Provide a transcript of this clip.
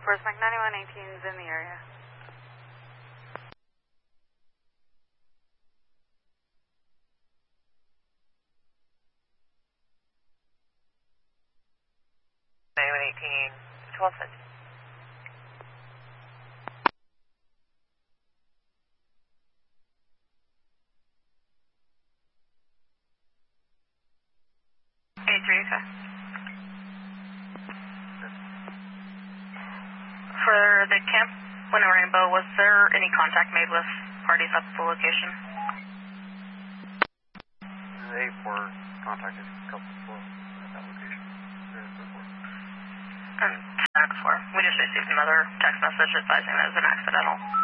Force Mac 9118 is in the area. For the Camp Winter Rainbow, was there any contact made with parties at the location? They were contacted a couple before at that location. And before. We just received another text message advising that it was an accidental.